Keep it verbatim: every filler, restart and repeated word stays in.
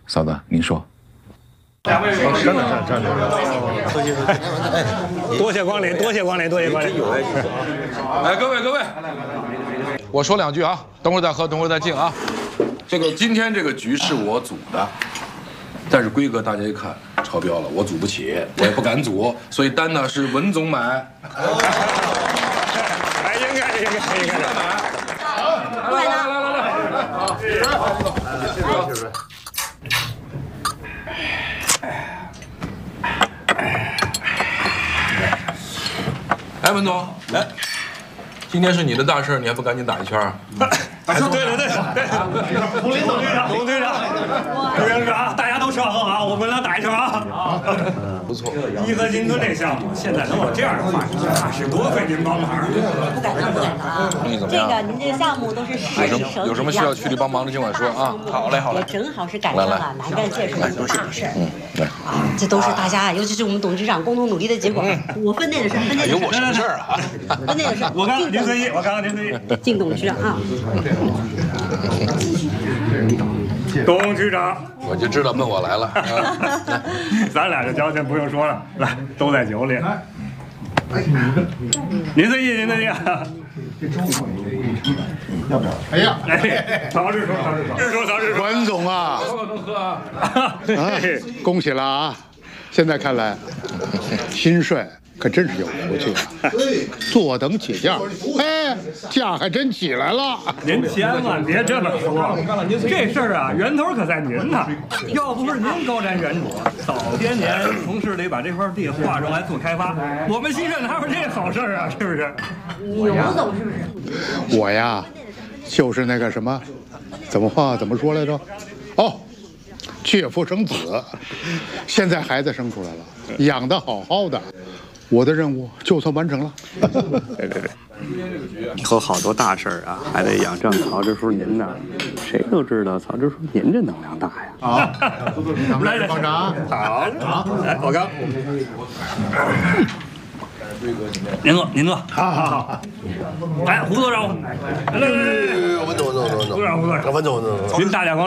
嫂子，您说。 两位，站着站站着，多谢光临，多谢光临，多谢光临。 哎，各位各位，我说两句啊，等会儿再喝，等会儿再敬啊。这个今天这个局是我组的，但是规格大家一看超标了，我组不起，我也不敢组，所以单呢是文总买。 哎，应该应该应该买。 来来来来来来，好。哎，文总，哎，今天是你的大事，你还不赶紧打一圈啊？ 对对对对，董林董队长，董队长，董队长，大家都稍后啊，我们来打一圈啊。 不错。 颐和金樽这项目现在能有这样的话题，那是多费您帮忙。 不敢当，不敢当。这个您这个项目都是实有什么有什么需要区里帮忙的，尽管说啊。好嘞，好嘞。 也正好是赶上了南站建设的大事。 嗯，对。 啊，这都是大家，尤其是我们董事长共同努力的结果。我分内的事，分内的事。 有我什么事儿啊？ 分内的事。 我刚林随意，我刚刚林随意。 敬董事长啊。 董事长， 我就知道问我来了。 咱俩这交情不用说了，来，都在酒里。您随意，您随意。 要不要？哎呀， 哎，曹志说，曹志说，志说，曹志说， 文总啊， 能喝啊！ 哎，恭喜了啊！现在看来，新帅可真是有福气啊！坐等起价，哎，价还真起来了。 您千万别这么说，这事儿啊，源头可在您呐。要不是您高瞻远瞩，早些年从市里把这块地划出来做开发，我们新帅哪有这好事儿啊？是不是？ 牛总是不是？ 我呀，就是那个什么，怎么话怎么说来着？哦，借腹生子，现在孩子生出来了，养得好好的。我的任务就算完成了。 对对对，以后好多大事儿啊，还得仰仗曹支书您呢。谁都知道曹支书您这能量大呀。 好，来来帮着。 好，好，来，我刚。您坐，您坐。好好好。来，胡座长，来来来来， 文总，文总，文总， 胡座长，胡座长， 文总，文总， 您大驾光。